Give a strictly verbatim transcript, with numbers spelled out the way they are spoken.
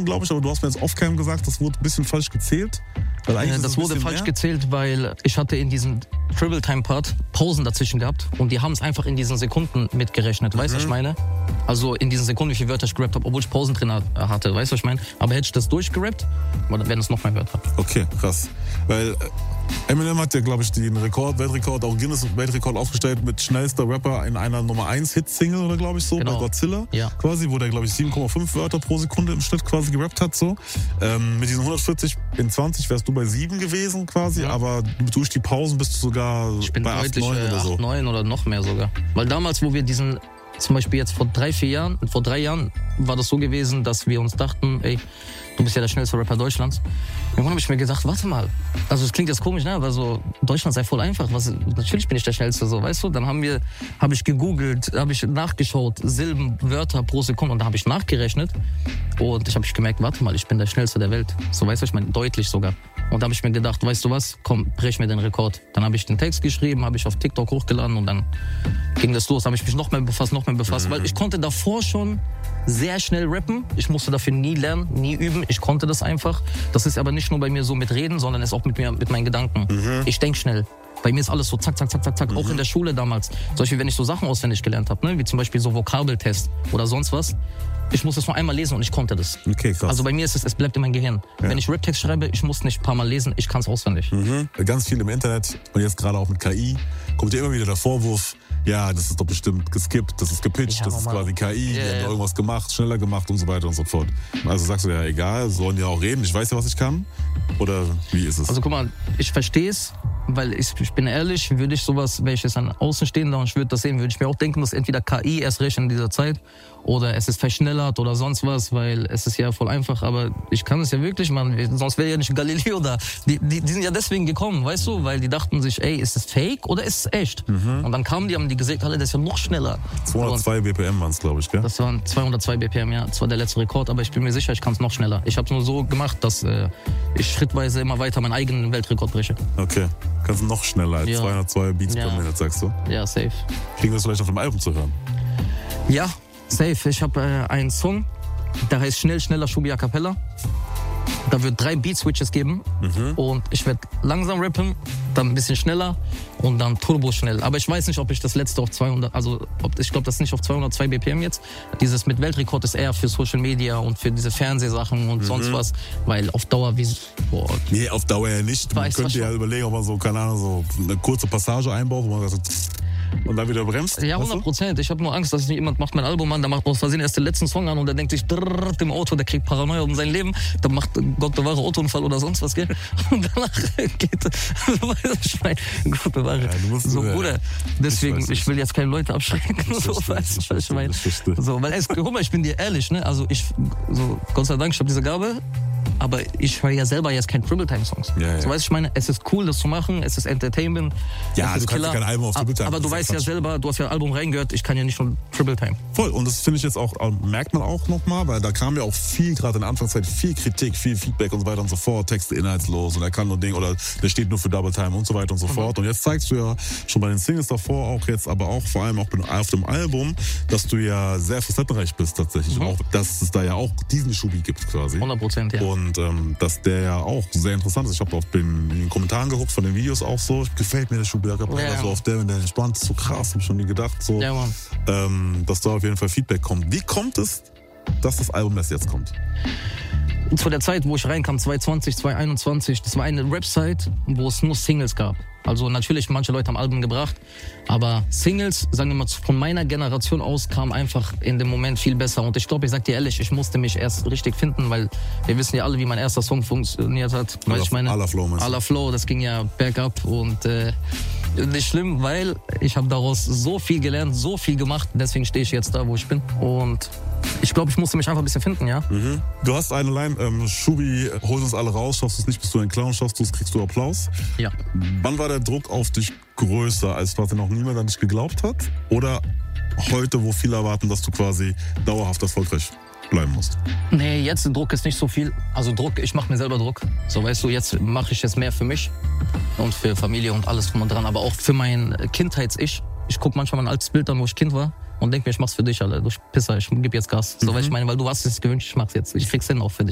Sekunden, glaube ich, aber du hast mir jetzt off-cam gesagt, das wurde ein bisschen falsch gezählt. Weil eigentlich Äh, ist das es ein wurde bisschen falsch mehr. gezählt, weil ich hatte in diesem Triple Time Part Pausen dazwischen gehabt und die haben es einfach in diesen Sekunden mitgerechnet. Weißt du, was ich meine? Also in diesen Sekunden, wie viele Wörter ich gerappt habe, obwohl ich Pausen drin hatte. Weißt du, was ich meine? Aber hätte ich das durchgerappt, dann wären es noch mehr Wörter. Okay, krass. Weil äh, Eminem hat ja, glaube ich, den Rekord, Weltrekord, auch Guinness-Weltrekord aufgestellt mit schnellster Rapper in einer Nummer eins Hit-Single oder glaube ich so, Genau. bei Godzilla. Ja. Quasi, wo der, glaube ich, sieben Komma fünf Wörter pro Sekunde im Schnitt quasi gerappt hat. So. Ähm, mit diesen hundertvierzig in zwanzig wärst du bei sieben gewesen quasi, Ja. aber durch die Pausen bist du sogar Ich bin bei acht, deutlich neun äh, oder so. acht, neun oder noch mehr sogar. Weil damals, wo wir diesen, zum Beispiel jetzt vor drei, vier Jahren, vor drei Jahren war das so gewesen, dass wir uns dachten, ey, du bist ja der schnellste Rapper Deutschlands. Irgendwann habe ich mir gedacht, warte mal, also es klingt jetzt komisch, ne, aber so, Deutschland sei voll einfach. Was, natürlich bin ich der Schnellste, so, weißt du? Dann haben wir, habe ich gegoogelt, habe ich nachgeschaut, Silben, Wörter pro Sekunde und da habe ich nachgerechnet und ich habe gemerkt, warte mal, ich bin der Schnellste der Welt. So, weißt du, ich meine, deutlich sogar. Und da habe ich mir gedacht, weißt du was, komm, brech mir den Rekord. Dann habe ich den Text geschrieben, habe ich auf TikTok hochgeladen und dann ging das los. Da habe ich mich noch mehr befasst, noch mehr befasst, weil ich konnte davor schon sehr schnell rappen. Ich musste dafür nie lernen, nie üben. Ich konnte das einfach. Das ist aber nicht nur bei mir so mit Reden, sondern ist auch mit mir, mit meinen Gedanken. Ich denke schnell. Bei mir ist alles so zack, zack, zack, zack, zack. Auch in der Schule damals. Zum Beispiel, wenn ich so Sachen auswendig gelernt habe, ne? Wie zum Beispiel so Vokabeltest oder sonst was. Ich muss das nur einmal lesen und ich konnte das. Okay, krass. Also bei mir ist es, es bleibt in meinem Gehirn. Ja. Wenn ich Raptext schreibe, ich muss nicht ein paar Mal lesen, ich kann es auswendig. Mhm. Ganz viel im Internet und jetzt gerade auch mit K I kommt ja immer wieder der Vorwurf, ja, das ist doch bestimmt geskippt, das ist gepitcht, Ja, das ist normal. quasi K I, die Ja, haben ja. da irgendwas gemacht, schneller gemacht und so weiter und so fort. Also sagst du ja, egal, sollen ja auch reden, ich weiß ja, was ich kann. Oder wie ist es? Also guck mal, ich verstehe es, weil ich, ich bin ehrlich, würde ich sowas, wäre ich jetzt ein Außenstehender und ich würde das sehen, würde ich mir auch denken, dass entweder K I erst recht in dieser Zeit oder es ist verschnellert oder sonst was, weil es ist ja voll einfach, aber ich kann es ja wirklich machen, sonst wäre ja nicht Galileo da. Die, die, die sind ja deswegen gekommen, weißt du, weil die dachten sich, ey, ist es fake oder ist es echt? Und dann kamen die, haben die gesagt, alle, das ist ja noch schneller. zweihundertzwei B P M waren es, glaube ich, gell? Das waren zweihundertzwei B P M, ja. Das war der letzte Rekord, aber ich bin mir sicher, ich kann es noch schneller. Ich habe es nur so gemacht, dass äh, ich schrittweise immer weiter meinen eigenen Weltrekord breche. Okay, kannst du noch schneller als Ja. zweihundertzwei Beats Ja. per Minute, sagst du? Ja, safe. Kriegen wir das vielleicht auf dem Album zu hören? Ja, safe. Ich habe äh, einen Song, der heißt Schnell, schneller, Schubi a cappella. Da wird drei Beat-Switches geben und ich werde langsam rappen, dann ein bisschen schneller und dann turbo schnell. Aber ich weiß nicht, ob ich das letzte auf zweihundert, also ob, ich glaube, das ist nicht auf zweihundertzwei B P M jetzt. Dieses mit Weltrekord ist eher für Social Media und für diese Fernsehsachen und sonst was, weil auf Dauer wie, boah, Nee, auf Dauer ja nicht. Man Weiß könnte was ja schon. überlegen, ob man so, keine Ahnung, so eine kurze Passage einbaut, wo man sagt, und dann wieder bremst. ja, weißt du? hundert Prozent. Ich habe nur Angst, dass nicht jemand macht mein Album an, der macht aus Versehen erst den letzten Song an und der denkt sich drrrr, im Auto, der kriegt Paranoia um sein Leben, dann macht Gott bewahre Autounfall oder sonst was, gell? Und danach geht, du weißt, ich meine, Gott bewahre. Ja, du musst- so, ja, Bruder, deswegen, ich ich, weiß nicht. will jetzt keine Leute abschrecken, so, verstehe, weißt du, ich was ich verstehe, meine? ich verstehe. So, weil es, guck mal, ich bin dir ehrlich, ne, also ich, so, Gott sei Dank, ich habe diese Gabe, aber ich höre ja selber jetzt kein Triple-Time-Songs. Ja, ja. So, weißt du, ich meine, es ist cool, das zu machen, es ist Entertainment. Ja, es ist du kannst ja kein Album auf Triple-Time, Aber das du ist weißt ja ja Quatsch. selber, du hast ja ein Album reingehört, ich kann ja nicht nur Triple-Time. Voll, und das finde ich jetzt auch, äh, merkt man auch nochmal, weil da kam ja auch viel, gerade in der Anfangszeit, viel Kritik, viel Feedback und so weiter und so fort, Texte inhaltslos und er kann nur Ding oder der steht nur für Double Time und so weiter und so fort. Und jetzt zeigst du ja schon bei den Singles davor, auch jetzt, aber auch vor allem auch auf dem Album, dass du ja sehr facettenreich bist tatsächlich. Und auch, dass es da ja auch diesen Schubi gibt quasi. hundert Prozent, ja. Und ähm, dass der ja auch sehr interessant ist. Ich habe auf den, in den Kommentaren geguckt von den Videos auch so, gefällt mir der Schubi a cappella, Ja. so auf der, wenn der entspannt ist, so krass, hab ich schon nie gedacht. So Ja, Mann. ähm, dass da auf jeden Fall Feedback kommt. Wie kommt es, dass das Album erst jetzt kommt? Zu der Zeit, wo ich reinkam, zwanzig zwanzig, zwanzig einundzwanzig, das war eine Website, wo es nur Singles gab. Also natürlich, manche Leute haben Alben gebracht, aber Singles, sagen wir mal, von meiner Generation aus, kam einfach in dem Moment viel besser. Und ich glaube, ich sag dir ehrlich, ich musste mich erst richtig finden, weil wir wissen ja alle, wie mein erster Song funktioniert hat. Weißt du, ich meine, Alla Flow, meinst du? Alla Flow, das ging ja bergab und äh, nicht schlimm, weil ich habe daraus so viel gelernt, so viel gemacht, deswegen stehe ich jetzt da, wo ich bin. Und ich glaube, ich musste mich einfach ein bisschen finden, ja. Du hast eine Line, ähm, Schubi, hol uns alle raus, schaffst du es nicht, bist du ein Clown, schaffst du es, kriegst du Applaus. Ja. Wann war der Druck auf dich größer, als quasi noch niemand an dich geglaubt hat? Oder heute, wo viele erwarten, dass du quasi dauerhaft erfolgreich bleiben musst? Nee, jetzt der Druck ist nicht so viel. Also Druck, ich mache mir selber Druck. So, weißt du, jetzt mache ich jetzt mehr für mich und für Familie und alles drum und dran, aber auch für mein Kindheits-Ich. Ich gucke manchmal mein altes Bild an, wo ich Kind war und denke mir, ich mach's für dich, Alter. Du Pisser, ich gebe jetzt Gas. So, weißt du, ich meine, weil du hast es gewünscht, ich mach's jetzt. Ich krieg's hin auch für dich.